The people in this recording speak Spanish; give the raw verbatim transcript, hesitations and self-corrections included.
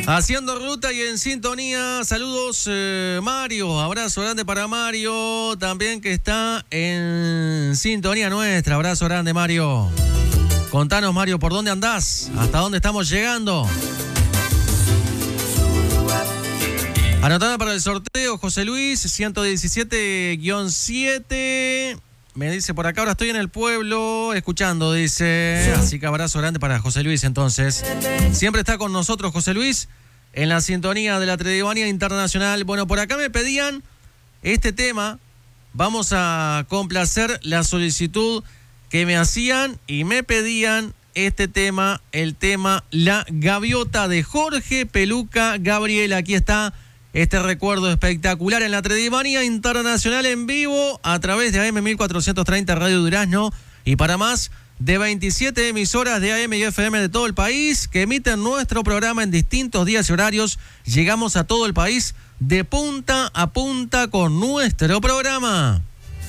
Haciendo ruta y en sintonía, saludos eh, Mario, abrazo grande para Mario, también que está en sintonía nuestra, abrazo grande Mario. Contanos Mario, ¿por dónde andás? ¿Hasta dónde estamos llegando? Anotada para el sorteo, José Luis, ciento diecisiete guión siete. Me dice por acá, ahora estoy en el pueblo escuchando, dice. Así que abrazo grande para José Luis entonces. Siempre está con nosotros José Luis en la sintonía de la Tredevanía Internacional. Bueno, por acá me pedían este tema. Vamos a complacer la solicitud que me hacían y me pedían este tema, el tema La Gaviota de Jorge Peluca Gabriel. Aquí está este recuerdo espectacular en la Tredevanía Internacional en vivo a través de A M mil cuatrocientos treinta Radio Durazno y para más de veintisiete emisoras de A M y F M de todo el país que emiten nuestro programa en distintos días y horarios. Llegamos a todo el país de punta a punta con nuestro programa.